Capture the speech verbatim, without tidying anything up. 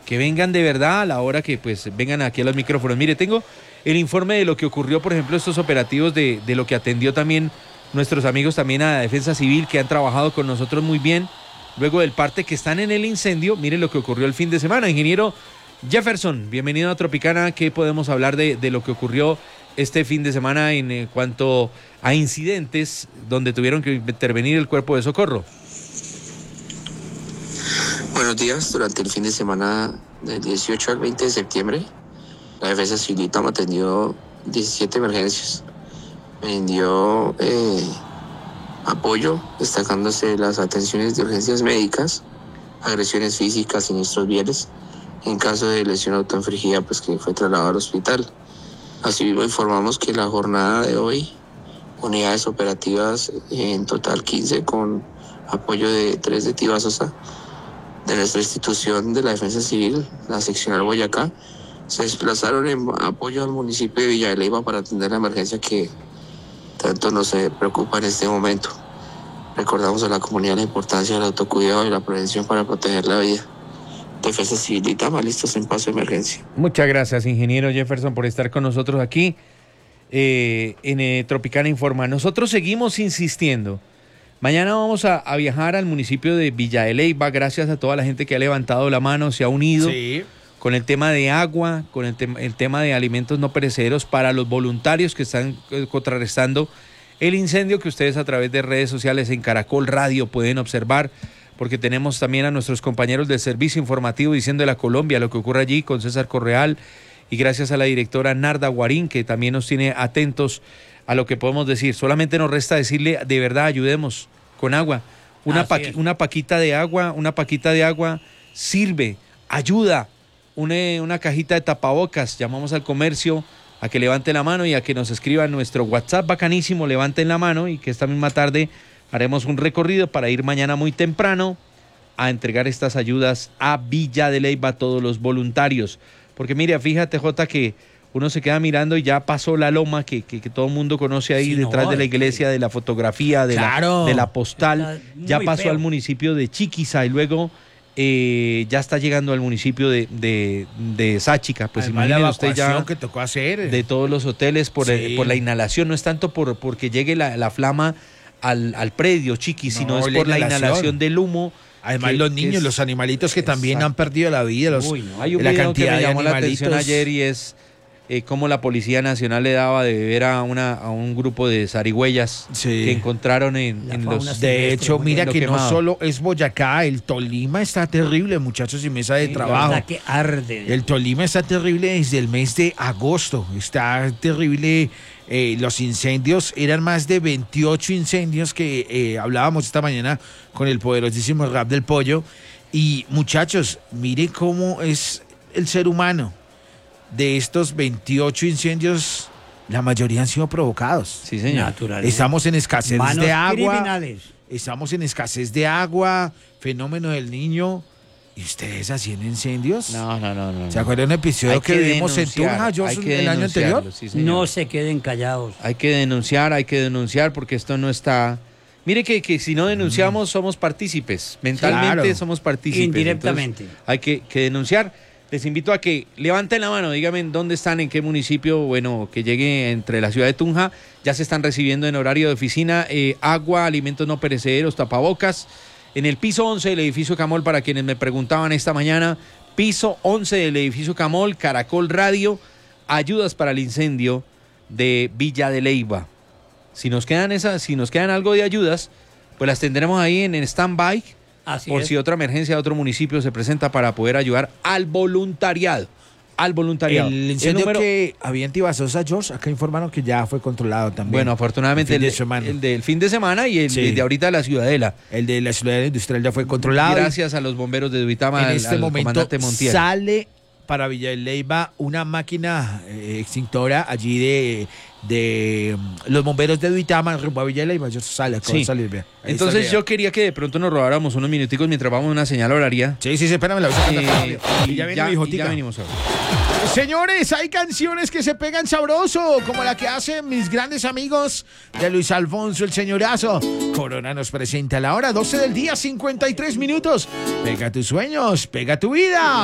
que vengan de verdad a la hora que pues vengan aquí a los micrófonos. Mire, tengo el informe de lo que ocurrió, por ejemplo, estos operativos de, de lo que atendió también nuestros amigos también a la Defensa Civil, que han trabajado con nosotros muy bien, luego del parte que están en el incendio. Mire lo que ocurrió el fin de semana. Ingeniero Jefferson, bienvenido a Tropicana. ¿Qué podemos hablar de, de lo que ocurrió este fin de semana en eh, cuanto a incidentes donde tuvieron que intervenir el cuerpo de socorro? Buenos días. Durante el fin de semana del dieciocho al veinte de septiembre, la Defensa Civil atendió diecisiete emergencias. Vendió eh, apoyo, destacándose las atenciones de urgencias médicas, agresiones físicas, siniestros viales. En caso de lesión autoinfligida, pues que fue trasladado al hospital. Asimismo, informamos que la jornada de hoy, unidades operativas en total quince, con apoyo de tres de Tibasosa, de nuestra institución de la Defensa Civil, la seccional Boyacá, se desplazaron en apoyo al municipio de Villa de Leyva para atender la emergencia que tanto nos preocupa en este momento. Recordamos a la comunidad la importancia del autocuidado y la prevención para proteger la vida. Defensa Civil y Tama, listos en paso de emergencia. Muchas gracias, ingeniero Jefferson, por estar con nosotros aquí eh, en eh, Tropicana Informa. Nosotros seguimos insistiendo. Mañana vamos a, a viajar al municipio de Villa de Leyva, gracias a toda la gente que ha levantado la mano, se ha unido sí. con el tema de agua, con el, te el tema de alimentos no perecederos para los voluntarios que están eh, contrarrestando el incendio que ustedes a través de redes sociales en Caracol Radio pueden observar, porque tenemos también a nuestros compañeros del servicio informativo diciendo de la Colombia lo que ocurre allí con César Correal, y gracias a la directora Narda Guarín, que también nos tiene atentos a lo que podemos decir. Solamente nos resta decirle, de verdad, ayudemos con agua. Una, pa una paquita de agua, una paquita de agua sirve, ayuda. Una, una cajita de tapabocas, llamamos al comercio a que levante la mano y a que nos escriba nuestro WhatsApp bacanísimo, levanten la mano, y que esta misma tarde haremos un recorrido para ir mañana muy temprano a entregar estas ayudas a Villa de Leyva a todos los voluntarios. Porque mira, fíjate, Jota, que uno se queda mirando y ya pasó la loma que, que, que todo el mundo conoce ahí, sí, detrás no, de la iglesia, de la fotografía, de, claro, la, de la postal. Ya pasó feo. Al municipio de Chiquiza y luego eh, ya está llegando al municipio de, de, de Sáchica. Pues imagínese usted ya que tocó hacer. De todos los hoteles por, sí. el, por la inhalación. No es tanto por porque llegue la, la flama al, al predio Chiqui, no, sino es por la inhalación, inhalación del humo. Además, que, los niños, es, los animalitos que exacto. también han perdido la vida. Los, Uy, no. Hay un la video cantidad que me llamó la atención ayer y es eh, cómo la Policía Nacional le daba de beber a, una, a un grupo de zarigüeyas sí. que encontraron en, en los... De hecho, mira que quemado. No solo es Boyacá, el Tolima está terrible, muchachos, y mesa de sí, trabajo. La verdad que arde. El Tolima está terrible desde el mes de agosto. Está terrible. Eh, los incendios, eran más de veintiocho incendios que eh, hablábamos esta mañana con el poderosísimo Rap del Pollo. Y muchachos, mire cómo es el ser humano. De estos veintiocho incendios, la mayoría han sido provocados. Sí, señor. Natural. Estamos en escasez Manos de agua. Criminales. Estamos en escasez de agua, fenómeno del Niño. ¿Y ustedes haciendo incendios? No, no, no. no ¿Se acuerdan de un episodio que, que vimos en Tunja el año anterior? Sí, no se queden callados. Hay que denunciar, hay que denunciar porque esto no está... Mire que, que si no denunciamos mm. somos partícipes. Mentalmente claro. somos partícipes. Indirectamente. Entonces, hay que, que denunciar. Les invito a que levanten la mano, díganme dónde están, en qué municipio, bueno, que llegue entre la ciudad de Tunja. Ya se están recibiendo en horario de oficina eh, agua, alimentos no perecederos, tapabocas. En el piso once del edificio Camol, para quienes me preguntaban esta mañana, piso once del edificio Camol, Caracol Radio, ayudas para el incendio de Villa de Leyva. Si nos quedan esas, si nos quedan algo de ayudas, pues las tendremos ahí en el stand-by. Así por es. Si otra emergencia de otro municipio se presenta para poder ayudar al voluntariado. Al voluntariado. El incendio el número... que había en Tibasosa, George, acá informaron que ya fue controlado también. Bueno, afortunadamente el, el, de el del fin de semana y el, sí. el de ahorita de la Ciudadela. El de la Ciudadela Industrial ya fue controlado. Gracias a los bomberos de Duitama, en al, este al momento comandante Montiel. Sale para Villa de Leyva una máquina eh, extintora allí de, de los bomberos de Duitama, rumbo a Villa de Leyva. Yo sale, sí. salir bien. Entonces yo quería que de pronto nos robáramos unos minuticos mientras vamos a una señal horaria. Sí, sí, sí, espérame la eh, y, ya, ya, y ya venimos ahora. Señores, hay canciones que se pegan sabroso, como la que hacen mis grandes amigos de Luis Alfonso, el señorazo. Corona nos presenta a la hora doce del día, cincuenta y tres minutos. Pega tus sueños, pega tu vida.